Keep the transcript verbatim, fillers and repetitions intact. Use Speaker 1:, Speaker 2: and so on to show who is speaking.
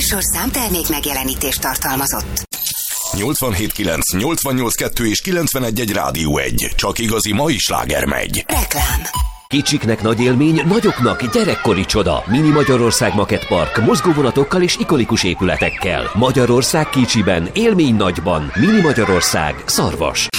Speaker 1: műsorszám termék megjelenítést tartalmazott.
Speaker 2: nyolcvanhét kilenc, nyolcvannyolc kettő és kilencvenegy egy Rádió egy. Csak igazi mai sláger megy.
Speaker 1: Reklám.
Speaker 3: Kicsiknek nagy élmény, nagyoknak gyerekkori csoda. Mini Magyarország Makettpark, mozgóvonatokkal és ikonikus épületekkel. Magyarország kicsiben, élmény nagyban. Mini Magyarország, Szarvas.